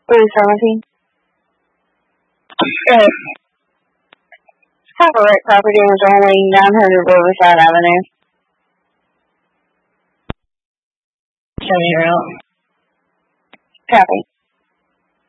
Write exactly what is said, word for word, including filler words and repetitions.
three seventeen. Yes. Copyright property was only nine hundred Riverside Avenue. Show me your out. Copy.